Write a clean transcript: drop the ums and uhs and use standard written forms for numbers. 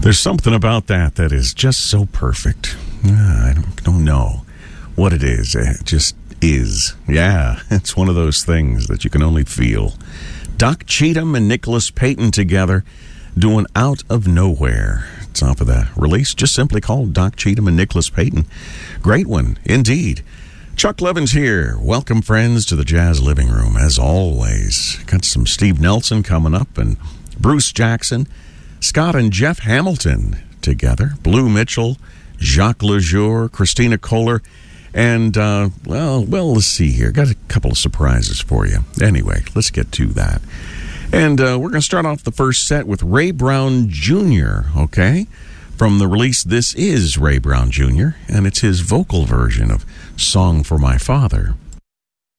There's something about that is just so perfect. I don't know what it is. It just is. Yeah, it's one of those things that you can only feel. Doc Cheatham and Nicholas Payton together doing Out of Nowhere. It's off of the release, just simply called Doc Cheatham and Nicholas Payton. Great one, indeed. Chuck Levins here. Welcome, friends, to the Jazz Living Room, as always. Got some Steve Nelson coming up and Bruce Jackson. Scott and Jeff Hamilton together. Blue Mitchell, Jacques Lejour, Christina Kohler, and, well, let's see here. Got a couple of surprises for you. Anyway, let's get to that. And we're going to start off the first set with Ray Brown Jr., okay? From the release This Is Ray Brown Jr., and it's his vocal version of Song for My Father.